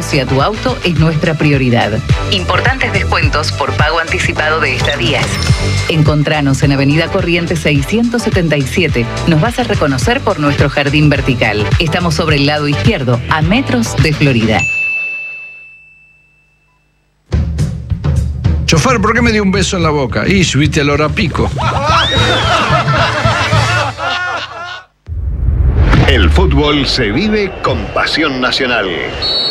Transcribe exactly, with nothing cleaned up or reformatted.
negocia tu auto es nuestra prioridad. Importantes descuentos por pago anticipado de estadías. Encontranos en Avenida Corrientes seiscientos setenta y siete. Nos vas a reconocer por nuestro jardín vertical. Estamos sobre el lado izquierdo, a metros de Florida. Chofer, ¿por qué me dio un beso en la boca? Y subiste al hora pico. El fútbol se vive con pasión nacional.